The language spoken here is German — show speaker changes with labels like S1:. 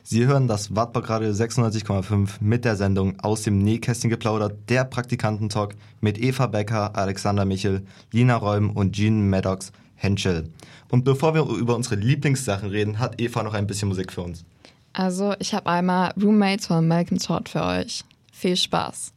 S1: Sie hören das Wartburgradio 96,5 mit der Sendung Aus dem Nähkästchen geplaudert, der Praktikantentalk mit Eva Becker, Alexander Michel, Lina Räum und Jean Maddox Henschel. Und bevor wir über unsere Lieblingssachen reden, hat Eva noch ein bisschen Musik für uns.
S2: Also, ich habe einmal Roommates von Malcolm Todd für euch. Viel Spaß.